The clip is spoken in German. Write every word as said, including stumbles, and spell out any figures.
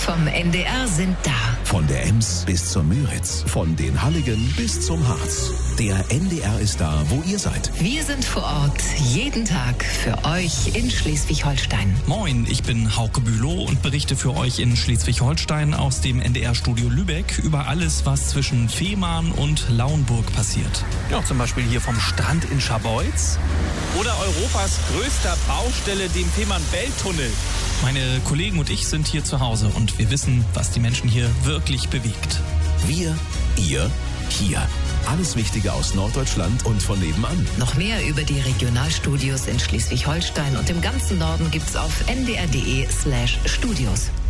vom N D R sind da. Von der Ems bis zur Müritz, von den Halligen bis zum Harz. Der N D R ist da, wo ihr seid. Wir sind vor Ort, jeden Tag für euch in Schleswig-Holstein. Moin, ich bin Hauke Bülow und berichte für euch in Schleswig-Holstein aus dem N D R-Studio Lübeck über alles, was zwischen Fehmarn und Lauenburg passiert. Ja, zum Beispiel hier vom Strand in Scharbeutz. Oder Europas größter Baustelle, dem Fehmarn-Belt-Tunnel. Meine Kollegen und ich sind hier zu Hause und wir wissen, was die Menschen hier wirklich bewegt. Wir, ihr, hier. Alles Wichtige aus Norddeutschland und von nebenan. Noch mehr über die Regionalstudios in Schleswig-Holstein und im ganzen Norden gibt's auf n d r punkt d e slash studios.